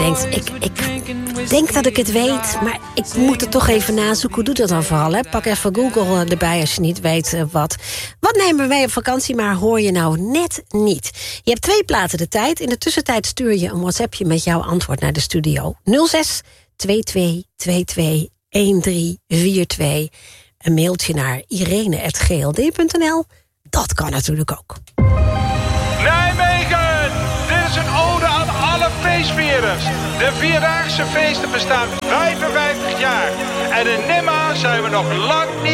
Ik denk dat ik het weet, maar ik moet het toch even nazoeken. Hoe doet dat dan vooral? Hè? Pak even Google erbij als je niet weet wat. Wat nemen we mee op vakantie, maar hoor je nou net niet? Je hebt 2 platen de tijd. In de tussentijd stuur je een WhatsAppje met jouw antwoord naar de studio. 06 22 22 1342. Een mailtje naar irene@gld.nl. Dat kan natuurlijk ook. Nijmegen! Dit is een ode aan alle feestvierders. De Vierdaagse feesten bestaan 55 jaar. En in Nimma zijn we nog lang niet